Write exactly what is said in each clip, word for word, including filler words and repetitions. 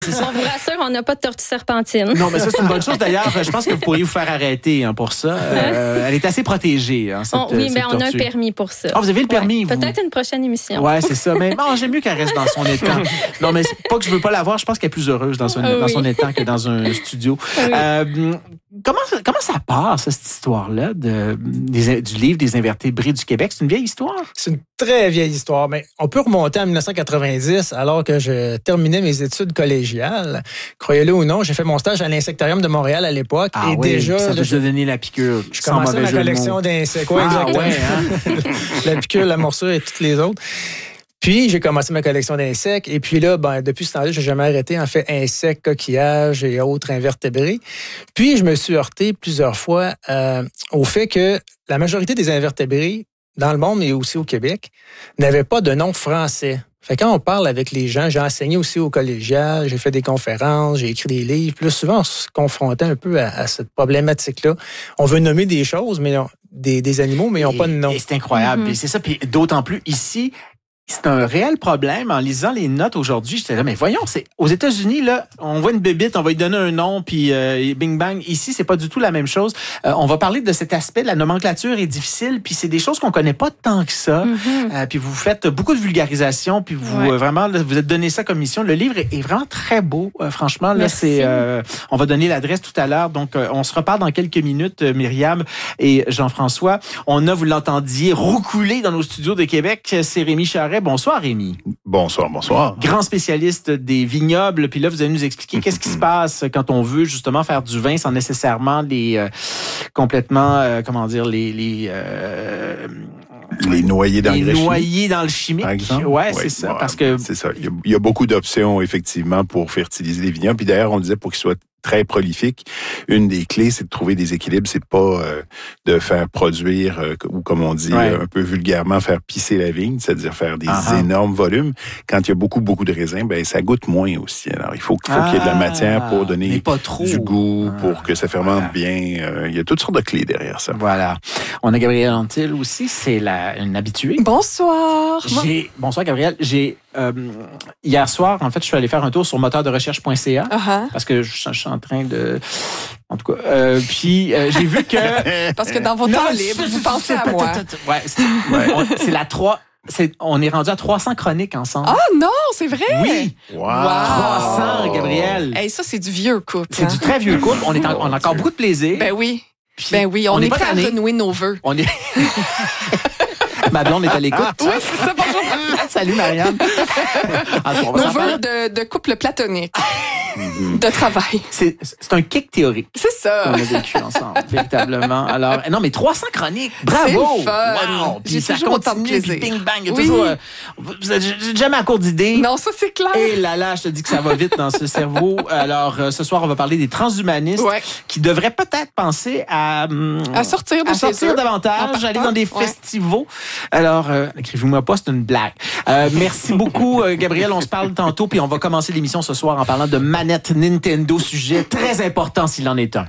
C'est ça. On vous rassure, on n'a pas de tortue serpentine. Non, mais ça, c'est une bonne chose. D'ailleurs, je pense que vous pourriez vous faire arrêter hein, pour ça. Euh, elle est assez protégée, hein, cette, on, Oui, cette mais on tortue. a un permis pour ça. Ah, vous avez le permis, ouais. vous? Peut-être une prochaine émission. Ouais, c'est ça. Mais bon, j'aime mieux qu'elle reste dans son étang. Non, mais c'est pas que je veux pas la voir. Je pense qu'elle est plus heureuse dans son, Ah, dans oui. son étang que dans un studio. Ah, oui. Euh, comment, comment ça part, ça, cette histoire-là, de, des, du livre des invertébrés du Québec? C'est une vieille histoire? C'est une très vieille histoire, mais on peut remonter en dix-neuf cent quatre-vingt-dix, alors que je terminais mes études collégiales. Croyez-le ou non, j'ai fait mon stage à l'Insectarium de Montréal à l'époque. Ah et oui, déjà, ça là, vous je, a donné la piqûre. je sans commençais mauvais ma jeu de collection mots. d'insectes. Ouais, Ah exactement. ouais, hein? La piqûre, la morsure et toutes les autres. Puis, j'ai commencé ma collection d'insectes. Et puis là, ben, depuis ce temps-là, j'ai jamais arrêté. En fait, insectes, coquillages et autres invertébrés. Puis, je me suis heurté plusieurs fois euh, au fait que la majorité des invertébrés dans le monde, mais aussi au Québec, n'avaient pas de nom français. Fait que quand on parle avec les gens, j'ai enseigné aussi au collégial, j'ai fait des conférences, j'ai écrit des livres. Puis là, souvent, on se confrontait un peu à, à cette problématique-là. On veut nommer des choses, mais on, des, des animaux, mais ils n'ont pas de nom. Et c'est incroyable. Mm-hmm. Et c'est ça. Puis d'autant plus ici, c'est un réel problème. En lisant les notes aujourd'hui, j'étais là, mais voyons, c'est aux États-Unis, là, on voit une bébite, on va lui donner un nom, puis euh, bing bang. Ici, c'est pas du tout la même chose. Euh, on va parler de cet aspect, la nomenclature est difficile, puis c'est des choses qu'on connaît pas tant que ça. Mm-hmm. Euh, puis vous faites beaucoup de vulgarisation, puis vous ouais. euh, vraiment, là, vous êtes donné ça comme mission. Le livre est, est vraiment très beau, euh, franchement. Là, c'est, euh, on va donner l'adresse tout à l'heure, donc euh, on se reparle dans quelques minutes, euh, Myriam et Jean-François. On a, vous l'entendiez, roucoulé dans nos studios de Québec. C'est Rémi Charret. Bonsoir, Rémi. Bonsoir, bonsoir. Grand spécialiste des vignobles. Puis là, vous allez nous expliquer qu'est-ce qui se passe quand on veut justement faire du vin sans nécessairement les euh, complètement, euh, comment dire, les... les euh, Les noyer dans les le noyer dans le chimique. Ouais, ouais, c'est ça. Ouais, parce que c'est ça. Il y, a, il y a beaucoup d'options effectivement pour fertiliser les vignobles. Puis d'ailleurs, on le disait pour qu'ils soient très prolifiques. Une des clés, c'est de trouver des équilibres. C'est pas euh, de faire produire euh, ou comme on dit ouais. euh, un peu vulgairement faire pisser la vigne, c'est-à-dire faire des uh-huh. énormes volumes. Quand il y a beaucoup beaucoup de raisins, ben ça goûte moins aussi. Alors il faut, faut ah, qu'il y ait de la matière pour donner du goût, ah, pour que ça fermente voilà. bien. Euh, il y a toutes sortes de clés derrière ça. Voilà. On a Gabrielle Antil aussi, c'est la une habituée. Bonsoir. J'ai bonsoir Gabrielle. J'ai euh, hier soir, en fait, je suis allé faire un tour sur moteur de recherche point c a uh-huh. parce que je, je suis en train de... En tout cas, euh, puis euh, j'ai vu que... Parce que dans vos temps libres, vous pensez à moi. Ouais, c'est, ouais, on, c'est la trois... C'est, on est rendu à trois cents chroniques ensemble. Ah non, c'est vrai? Oui. Wow. trois cents, Gabrielle. Hey, ça, c'est du vieux couple. C'est hein? du très vieux couple. On, est en, on a encore beaucoup de plaisir. Ben oui. Puis, ben oui, on, on est, est prêt à renouer nos vœux. On est... Ma blonde est à l'écoute. Oui, c'est ça, bonjour. Salut, Marianne. Nos vœux de, de couple platonique. De travail. C'est, c'est un kick théorique. C'est ça. Qu'on a vécu ensemble, véritablement. Alors, non, mais trois cents chroniques. Bravo! C'est fun. Wow. J'ai ça toujours autant de plaisir. Puis bing bang. Il y a oui. toujours, euh, vous n'êtes jamais à court d'idées. Non, ça, c'est clair. Et là, là, je te dis que ça va vite dans ce cerveau. Alors, euh, ce soir, on va parler des transhumanistes ouais. qui devraient peut-être penser à, hum, à sortir, de à sortir davantage, aller dans des ouais. festivals. Alors, euh, écrivez-moi pas, c'est une blague. Euh, merci beaucoup, euh, Gabrielle. On se parle tantôt, puis on va commencer l'émission ce soir en parlant de manettes Nintendo, sujet très important s'il en est un.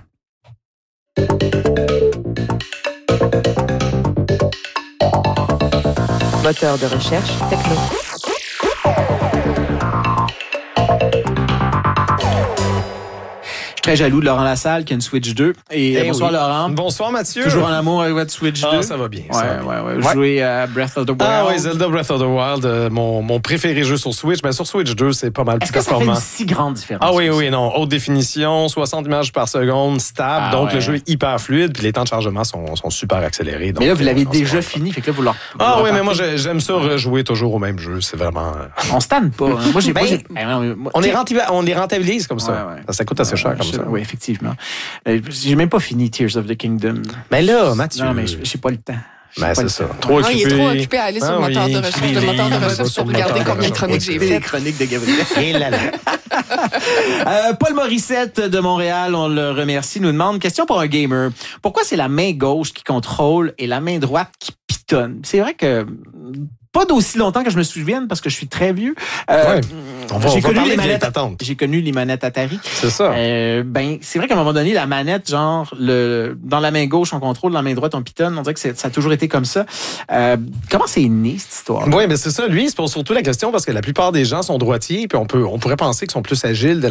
Moteur de recherche techno. Très jaloux de Laurent Lassalle qui a une Switch deux. Et hey bonsoir oui. Laurent. Bonsoir Mathieu. Toujours en amour avec votre Switch ah, deux. Ça va bien. Ouais, ça va bien. ouais, ouais. ouais. Jouer à Breath of the Wild. Ah oui, Zelda Breath of the Wild, euh, mon, mon préféré jeu sur Switch. Ben, sur Switch deux, c'est pas mal Est-ce plus performant. Est-ce que ça fait une si grande différence? Ah oui, oui, non. Haute définition, soixante images par seconde, stable. Ah, donc ouais. le jeu est hyper fluide, puis les temps de chargement sont, sont super accélérés. Donc, mais là, vous l'avez euh, déjà fini, fait que là, vous leur. Ah vous oui, mais moi, j'aime ça rejouer toujours au même jeu. C'est vraiment. On se tanne pas. Hein. Moi, j'ai ben, pas. J'ai... On, les rentabilise, on les rentabilise comme ça. Ouais, ouais. Ça, ça coûte assez ouais, cher comme je... ça. Oui, effectivement. Euh, j'ai même pas fini Tears of the Kingdom. Mais là, Mathieu. Non, mais j'ai pas le temps. Ben, c'est ça. Trop non, il est trop occupé à aller sur ah, le moteur oui, de recherche, le moteur de recherche pour regarder combien de chroniques j'ai faites. Les chroniques de Gabriel. Et là là. euh, Paul Morissette de Montréal, on le remercie, nous demande, question pour un gamer. Pourquoi c'est la main gauche qui contrôle et la main droite qui pitonne? C'est vrai que pas d'aussi longtemps que je me souvienne parce que je suis très vieux. Euh, ouais. On va, j'ai on va connu parler les de manettes. attente. J'ai connu les manettes Atari. C'est ça. Euh, ben, c'est vrai qu'à un moment donné, la manette, genre, le, dans la main gauche, on contrôle, dans la main droite, on pitonne. On dirait que c'est, ça a toujours été comme ça. Euh, comment c'est né, cette histoire? Oui, mais c'est ça. Lui, il se pose surtout la question parce que la plupart des gens sont droitiers, puis on peut, on pourrait penser qu'ils sont plus agiles de